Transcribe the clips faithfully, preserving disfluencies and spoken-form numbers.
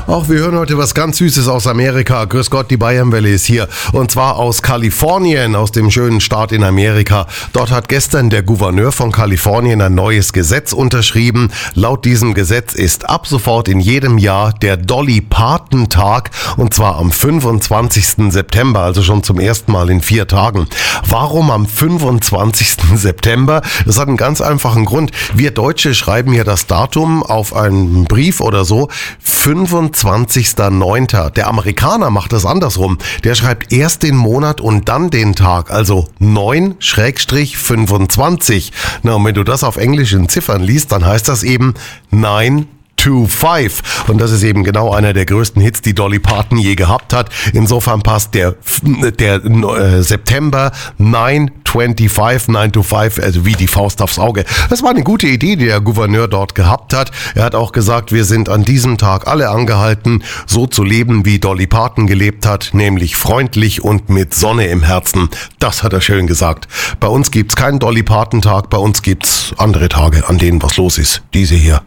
Auch wir hören heute was ganz Süßes aus Amerika. Grüß Gott, die Bayernwelle ist hier. Und zwar aus Kalifornien, aus dem schönen Staat in Amerika. Dort hat gestern der Gouverneur von Kalifornien ein neues Gesetz unterschrieben. Laut diesem Gesetz ist ab sofort in jedem Jahr der Dolly Parton Tag. Und zwar am fünfundzwanzigsten September, also schon zum ersten Mal in vier Tagen. Warum am fünfundzwanzigsten September? Das hat einen ganz einfachen Grund. Wir Deutsche schreiben ja das Datum auf einen Brief oder so. fünfundzwanzigster neunter Der Amerikaner macht das andersrum. Der schreibt erst den Monat und dann den Tag, also neun fünfundzwanzig. Na, und wenn du das auf Englisch in Ziffern liest, dann heißt das eben neun to five. Und das ist eben genau einer der größten Hits, die Dolly Parton je gehabt hat. Insofern passt der, der äh, September neun fünfundzwanzig, neun to five, also wie die Faust aufs Auge. Das war eine gute Idee, die der Gouverneur dort gehabt hat. Er hat auch gesagt, wir sind an diesem Tag alle angehalten, so zu leben, wie Dolly Parton gelebt hat, nämlich freundlich und mit Sonne im Herzen. Das hat er schön gesagt. Bei uns gibt's keinen Dolly Parton Tag, bei uns gibt's andere Tage, an denen was los ist. Diese hier.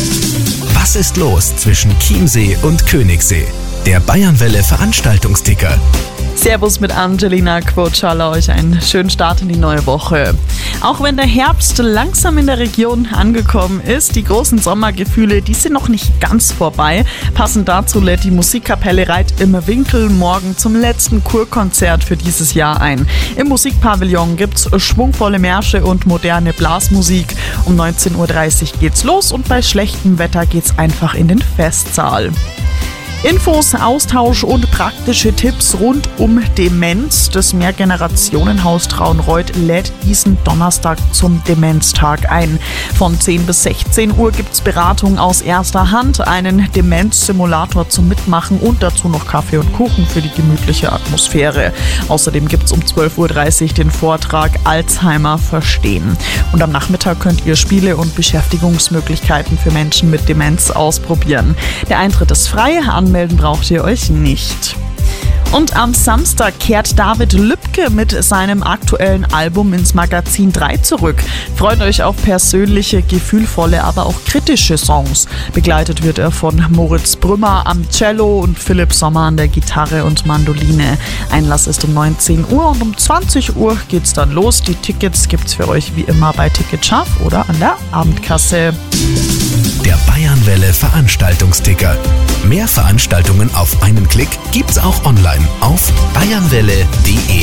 Was ist los zwischen Chiemsee und Königssee? Der Bayernwelle Veranstaltungsticker. Servus mit Angelina Quotschala, euch einen schönen Start in die neue Woche. Auch wenn der Herbst langsam in der Region angekommen ist, die großen Sommergefühle, die sind noch nicht ganz vorbei. Passend dazu lädt die Musikkapelle Reit im Winkel morgen zum letzten Kurkonzert für dieses Jahr ein. Im Musikpavillon gibt's schwungvolle Märsche und moderne Blasmusik. Um neunzehn Uhr dreißig geht's los und bei schlechtem Wetter geht's einfach in den Festsaal. Infos, Austausch und praktische Tipps rund um Demenz. Das Mehrgenerationenhaus Traunreut lädt diesen Donnerstag zum Demenztag ein. Von zehn bis sechzehn Uhr gibt's Beratung aus erster Hand, einen Demenzsimulator zum Mitmachen und dazu noch Kaffee und Kuchen für die gemütliche Atmosphäre. Außerdem gibt's um zwölf Uhr dreißig den Vortrag Alzheimer verstehen. Und am Nachmittag könnt ihr Spiele und Beschäftigungsmöglichkeiten für Menschen mit Demenz ausprobieren. Der Eintritt ist frei, anmelden braucht ihr euch nicht. Und am Samstag kehrt David Lübke mit seinem aktuellen Album ins Magazin drei zurück. Freut euch auf persönliche, gefühlvolle, aber auch kritische Songs. Begleitet wird er von Moritz Brümmer am Cello und Philipp Sommer an der Gitarre und Mandoline. Einlass ist um neunzehn Uhr und um zwanzig Uhr geht's dann los. Die Tickets gibt's für euch wie immer bei Ticketschaff oder an der Abendkasse. Der Bayernwelle Veranstaltungsticker. Mehr Veranstaltungen auf einen Klick gibt's auch online auf bayernwelle punkt de.